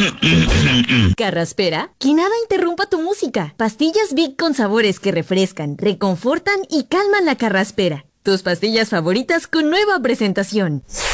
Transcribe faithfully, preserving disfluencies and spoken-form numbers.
¿Carraspera? Que nada interrumpa tu música. Pastillas Big con sabores que refrescan, reconfortan y calman la carraspera. Tus pastillas favoritas con nueva presentación.